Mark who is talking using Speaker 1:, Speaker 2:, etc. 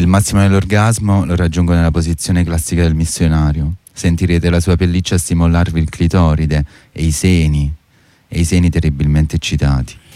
Speaker 1: Il massimo dell'orgasmo lo raggiungo nella posizione classica del missionario. Sentirete la sua pelliccia stimolarvi il clitoride e i seni terribilmente eccitati.